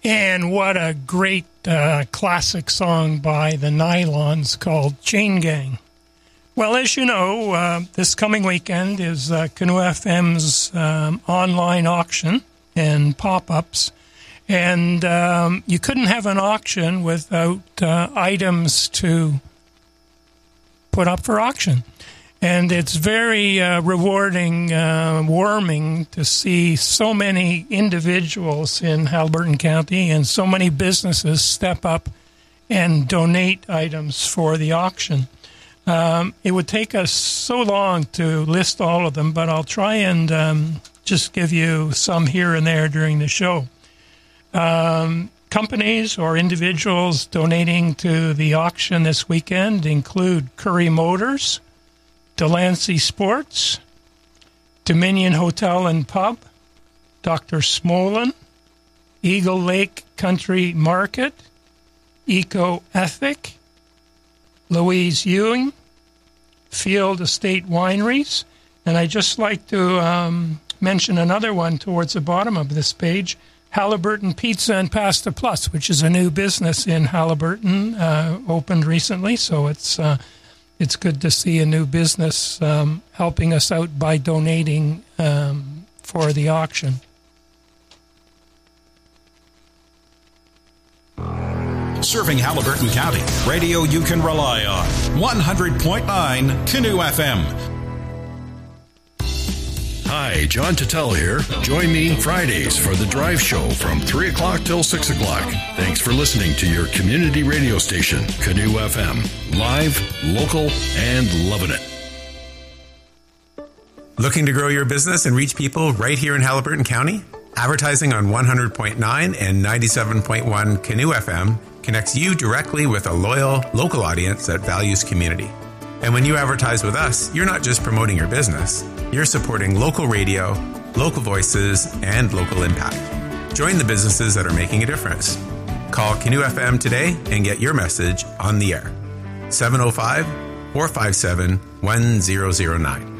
And what a great classic song by the Nylons called Chain Gang. Well, as you know, this coming weekend is Canoe FM's online auction and pop-ups. And you couldn't have an auction without items to put up for auction. And it's very rewarding, warming to see so many individuals in Haliburton County and so many businesses step up and donate items for the auction. It would take us so long to list all of them, but I'll try and just give you some here and there during the show. Companies or individuals donating to the auction this weekend include Curry Motors, Delancey Sports, Dominion Hotel and Pub, Dr. Smolin, Eagle Lake Country Market, Eco Ethic, Louise Ewing, Field Estate Wineries, and I'd just like to mention another one towards the bottom of this page, Haliburton Pizza and Pasta Plus, which is a new business in Haliburton, opened recently, so it's good to see a new business helping us out by donating for the auction. Serving Haliburton County, radio you can rely on. 100.9 Canoe FM. Hi, John Tuttle here. Join me Fridays for The Drive Show from 3 o'clock till 6 o'clock. Thanks for listening to your community radio station, Canoe FM. Live, local, and loving it. Looking to grow your business and reach people right here in Haliburton County? Advertising on 100.9 and 97.1 Canoe FM connects you directly with a loyal, local audience that values community. And when you advertise with us, you're not just promoting your business, you're supporting local radio, local voices, and local impact. Join the businesses that are making a difference. Call Canoe FM today and get your message on the air. 705-457-1009.